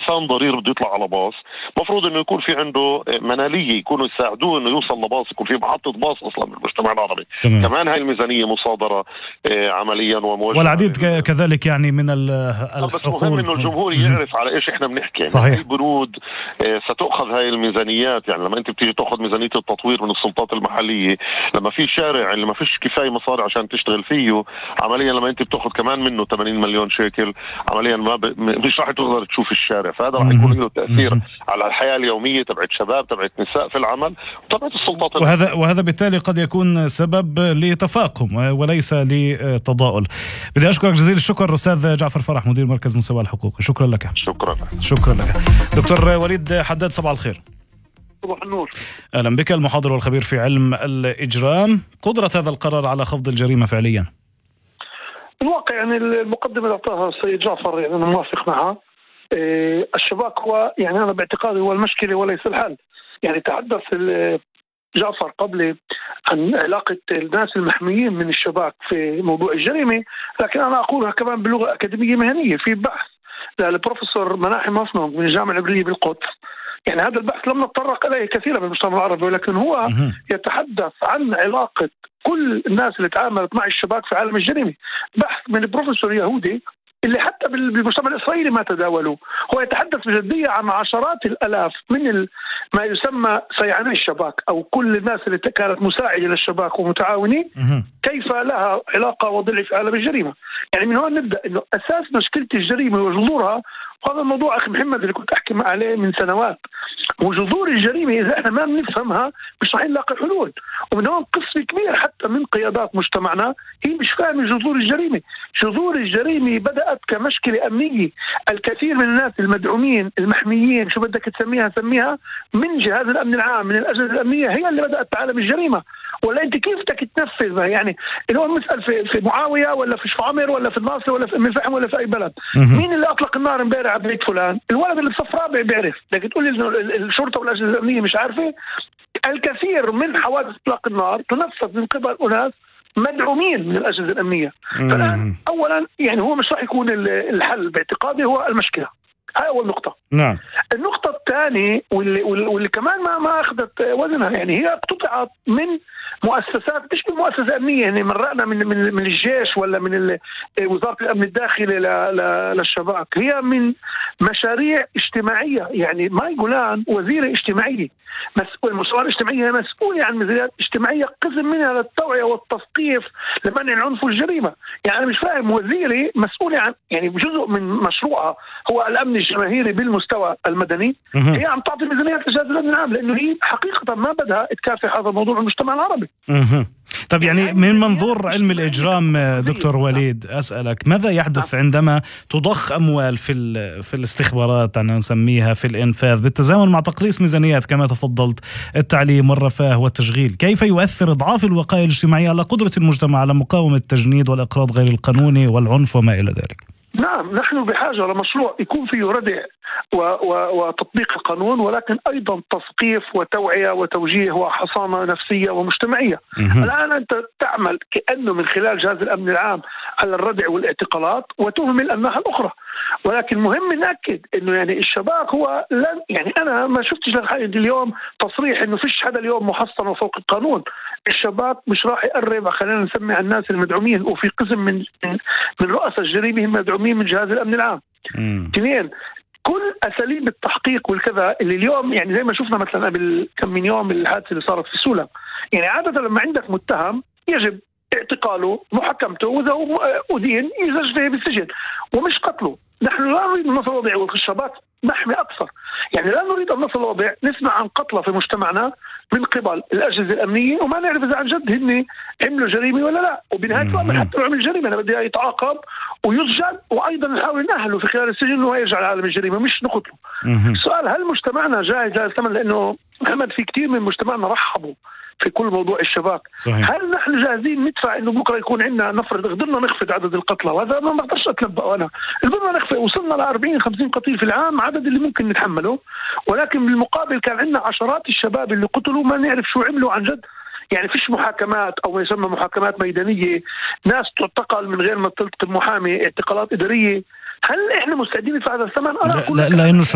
انسان ضرير بده يطلع على باص، مفروض انه يكون في عنده مناليه، يكونوا يساعدوه انه يوصل لباص، يكون في محطه باص اصلا بالمجتمع العربي. تمام. كمان هاي الميزانيه مصادره عمليا وموجهه، والعديد كذلك يعني من بس مهم الحقول. انه الجمهور يعرف على ايش احنا بنحكي. صحيح. يعني البنود ستؤخذ هاي الميزانيات، يعني لما انت بتيجي تاخذ ميزانيه التطوير من السلطات المحليه، لما في شارع اللي ما فيش كفايه مصاري عشان تشتغل فيه، عمليا لما انت بتاخذ كمان منه 80 مليون شيكل، عمليا مش راح تقدر تشوف الشارع. فهذا راح يكون له تاثير على الحياه اليوميه تبعت شباب، تبعت نساء في العمل، وتبعت السلطات. وهذا بالتالي قد يكون سبب لتفاقم وليس لتضاؤل. بدي اشكرك جزيل الشكر استاذ جعفر فرح، مدير مركز مساواة الحقوق. شكرا لك. شكرا لك دكتور وليد حداد. صباح الخير. صباح النور. اهلا بك، المحاضر والخبير في علم الاجرام. قدرة هذا القرار على خفض الجريمة فعليا؟ الواقع يعني المقدمة اللي اعطاها السيد جعفر يعني انا موافق معها. الشباك هو يعني انا باعتقادي هو المشكلة وليس الحل. يعني تحدث جعفر قبل عن علاقة الناس المحميين من الشباك في موضوع الجريمة، لكن أنا أقولها كمان بلغة أكاديمية مهنية في بحث للبروفيسور مناحي مصنوع من الجامعة العبرية بالقدس. يعني هذا البحث لم نتطرق إليه كثيرا بالمجتمع العربي، ولكن هو يتحدث عن علاقة كل الناس اللي تعاملت مع الشباك في عالم الجريمة. بحث من بروفيسور يهودي اللي حتى بالمجتمع الإسرائيلي ما تداولوا. هو يتحدث بجدية عن عشرات الألاف من ما يسمى سيعاني الشباك أو كل الناس اللي كانت مساعدة للشباك ومتعاونين، كيف لها علاقة وضلع في عالم الجريمة. يعني من هون نبدأ إنه أساس مشكلة الجريمة وجذورها، وهذا الموضوع أخي محمد اللي كنت أحكي عليه من سنوات، وجذور الجريمة إذا إحنا ما بنفهمها مش راح نلاقي حلول. ومن هون قسم كبير حتى من قيادات مجتمعنا هي مش فاهمة جذور الجريمة. جذور الجريمة بدأت كمشكلة أمنية. الكثير من الناس المدعومين المحميين شو بدك تسميها سميها من جهاز الأمن العام من الأجهزة الأمنية هي اللي بدأت تعلم الجريمة. ولا أنت كيف بدك تنفذها؟ يعني اليوم نسأل في معاوية ولا في شفعمر ولا في الناصر ولا في أم الفحم ولا في أي بلد، مين اللي أطلق النار امبارح على بيت فلان؟ الولد اللي بصف رابع بيعرف. بدك تقول لي إنه الشرطة والأجهزة الأمنية مش عارفة؟ الكثير من حوادث إطلاق النار تنفذ من قبل أناس مدعومين من الأجهزة الأمنية. فالآن أولا يعني هو مش راح يكون الحل باعتقادي هو المشكلة. هاي أول نقطة. نعم. النقطة الثانية واللي كمان ما أخذت وزنها، يعني هي اقتطعت من مؤسسات مش من مؤسسة أمنية، يعني مرقنا من الجيش ولا من وزارة الأمن الداخلي للشباك، هي من مشاريع اجتماعية. يعني ماي جولان وزيرة اجتماعية مسؤول المسؤولية الاجتماعية، مسؤولة عن ميزانيات اجتماعية قسم منها للتوعية والتثقيف لمنع العنف والجريمة. يعني أنا مش فاهم وزيرة مسؤولة عن يعني جزء من مشروعها هو الأمن الجماهيري بالمستوى المدني، هي عم تعطي ميزانيات لجهاز الأمن العام لأنه هي حقيقة ما بدها تكافح هذا الموضوع المجتمع العربي. طب يعني من منظور علم الإجرام دكتور وليد أسألك ماذا يحدث عندما تضخ أموال في الاستخبارات أنا نسميها في الإنفاذ بالتزامن مع تقليص ميزانيات كما تفضلت التعليم والرفاه والتشغيل؟ كيف يؤثر إضعاف الوقاية الاجتماعية على قدرة المجتمع على مقاومة التجنيد والإقراض غير القانوني والعنف وما إلى ذلك؟ نعم، نحن بحاجة لمشروع يكون فيه ردع وتطبيق القانون، ولكن أيضا تثقيف وتوعية وتوجيه وحصانة نفسية ومجتمعية. الآن أنت تعمل كأنه من خلال جهاز الأمن العام على الردع والاعتقالات وتهمل الناحية الأخرى. ولكن مهم نأكد إنه يعني الشباك هو لن يعني أنا ما شفتش لحد اليوم تصريح إنه فيش حدا اليوم محصن وفوق القانون. الشباك مش راح يقرب، خلينا نسمي على الناس المدعومين، وفي قسم من رؤساء الجريمة هم مدعومين من جهاز الأمن العام. اثنين، كل أساليب التحقيق والكذا اللي اليوم يعني زي ما شفنا مثلا قبل كم من يوم الحادثة اللي صارت في سولا، يعني عادة لما عندك متهم يجب اعتقاله محاكمته وإذا هو أدين يزج بالسجن ومش قتله. نحن لا نريد النص الوضع والشباك نحمي أكثر. يعني لا نريد النص الوضع نسمع عن قتلى في مجتمعنا من قبل الأجهزة الأمنية وما نعرف إذا عن جد هن عملوا جريمة ولا لا، وبنهاية الأمر حتى لو عمل جريمة أنا بدي يتعاقب ويسجن، وأيضا نحاول نأهله في خلال السجن إنه يرجع لعالم الجريمة مش نقتله. السؤال هل مجتمعنا جاهز لهذا الثمن؟ لأنه محمد في كتير من مجتمعنا رحبوا في كل موضوع الشباك. صحيح. هل نحن جاهزين ندفع انه بكره يكون عندنا نفرض قدرنا نخفض عدد القتلى، وهذا ما بقدرش اتنبأ انا، قدرنا نخفض وصلنا ل 40-50 قتيل في العام، عدد اللي ممكن نتحمله، ولكن بالمقابل كان عندنا عشرات الشباب اللي قتلوا ما نعرف شو عملوا عن جد. يعني فيش محاكمات او ما يسمى محاكمات ميدانيه، ناس تعتقل من غير ما تلتقي محامي، اعتقالات اداريه. هل احنا مستعدين ندفع هذا الثمن؟ انا لانه